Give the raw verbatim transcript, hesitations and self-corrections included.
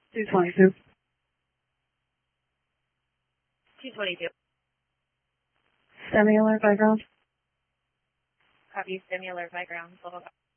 two twenty-two. two twenty-two. Semi alert by ground. Copy, semi alert by ground. Blah, blah, blah.